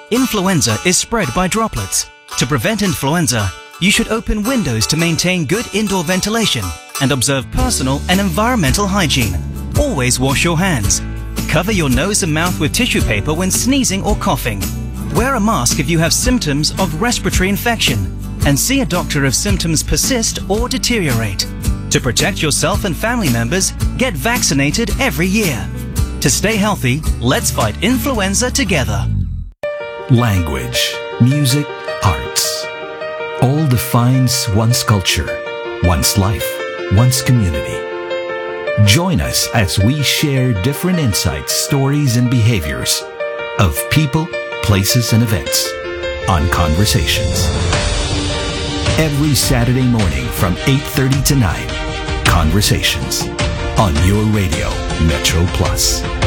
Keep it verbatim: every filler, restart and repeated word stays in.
Influenza is spread by droplets. To prevent influenza, you should open windows to maintain good indoor ventilation and observe personal and environmental hygiene. Always wash your hands. Cover your nose and mouth with tissue paper when sneezing or coughing. Wear a mask if you have symptoms of respiratory infection, and see a doctor if symptoms persist or deteriorate. To protect yourself and family members, get vaccinated every year. To stay healthy, let's fight influenza together. Language, music, arts. All defines one's culture, one's life, one's community. Join us as we share different insights, stories, and behaviors of people, places, and events on Conversations. Every Saturday morning from eight thirty to nine, Conversations on your radio, Metro Plus.